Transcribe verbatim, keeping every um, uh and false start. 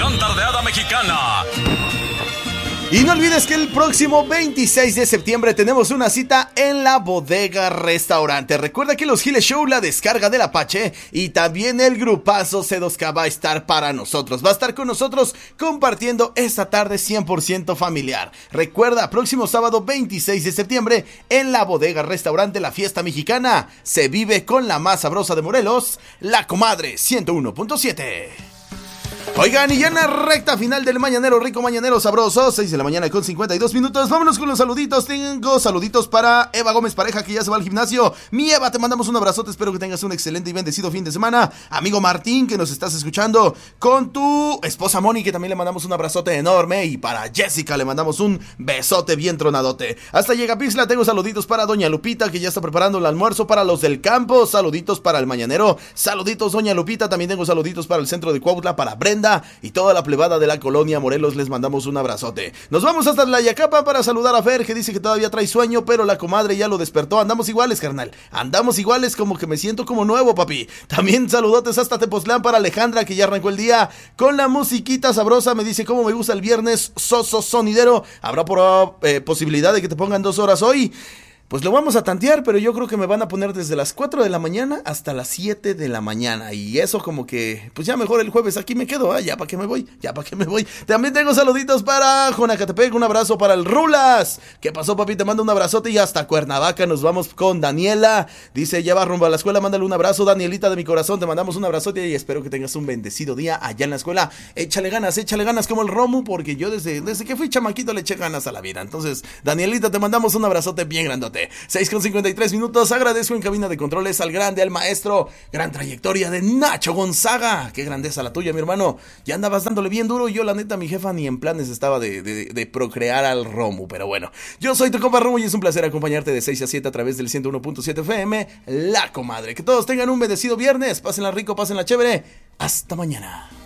gran tardeada mexicana. Y no olvides que el próximo veintiséis de septiembre tenemos una cita en la Bodega Restaurante. Recuerda que los Giles Show, la descarga del Apache y también el grupazo C dos K va a estar para nosotros. Va a estar con nosotros compartiendo esta tarde cien por ciento familiar. Recuerda, próximo sábado veintiséis de septiembre en la Bodega Restaurante, la fiesta mexicana se vive con la más sabrosa de Morelos, La Comadre ciento uno punto siete. Oigan, y ya en la recta final del Mañanero Rico, Mañanero Sabroso, seis de la mañana con cincuenta y dos minutos. Vámonos con los saluditos. Tengo saluditos para Eva Gómez Pareja, que ya se va al gimnasio. Mi Eva, te mandamos un abrazote. Espero que tengas un excelente y bendecido fin de semana. Amigo Martín, que nos estás escuchando, con tu esposa Moni, que también le mandamos un abrazote enorme. Y para Jessica le mandamos un besote bien tronadote. Hasta Llegapixla, tengo saluditos para Doña Lupita, que ya está preparando el almuerzo para los del campo. Saluditos para el Mañanero. Saluditos, Doña Lupita. También tengo saluditos para el centro de Cuautla, para Brenda y toda la plebada de la colonia Morelos. Les mandamos un abrazote. Nos vamos hasta la Yacapa para saludar a Fer, que dice que todavía trae sueño, pero la comadre ya lo despertó. Andamos iguales, carnal. Andamos iguales, como que me siento como nuevo, papi. También saludotes hasta Tepoztlán para Alejandra, que ya arrancó el día con la musiquita sabrosa. Me dice cómo me gusta el viernes soso sonidero. ¿Habrá por, eh, posibilidad de que te pongan dos horas hoy? Pues lo vamos a tantear, pero yo creo que me van a poner desde las cuatro de la mañana hasta las siete de la mañana. Y eso como que, pues ya mejor el jueves aquí me quedo, ¿eh? Ya para qué me voy, ya para qué me voy. También tengo saluditos para Jonacatepec, un abrazo para el Rulas. ¿Qué pasó, papi? Te mando un abrazote y hasta Cuernavaca nos vamos con Daniela. Dice, ya va rumbo a la escuela, mándale un abrazo, Danielita de mi corazón. Te mandamos un abrazote y espero que tengas un bendecido día allá en la escuela. Échale ganas, échale ganas como el Romu, porque yo desde, desde que fui chamaquito le eché ganas a la vida. Entonces, Danielita, te mandamos un abrazote bien grandote. seis con cincuenta y tres minutos. Agradezco en cabina de controles al grande, al maestro. Gran trayectoria de Nacho Gonzaga. Qué grandeza la tuya, mi hermano. Ya andabas dándole bien duro. Yo, la neta, mi jefa ni en planes estaba de, de, de procrear al Romu. Pero bueno, yo soy tu compa Romu y es un placer acompañarte de seis a siete a través del ciento uno punto siete F M. La Comadre. Que todos tengan un bendecido viernes. Pásenla rico, pásenla chévere. Hasta mañana.